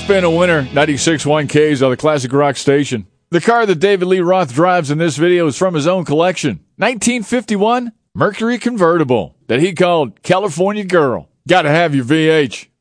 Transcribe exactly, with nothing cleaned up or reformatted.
been a winner. ninety-six point one Ks on the Classic Rock Station. The car that David Lee Roth drives in this video is from his own collection. nineteen fifty-one Mercury convertible that he called California Girl. Gotta have your V H.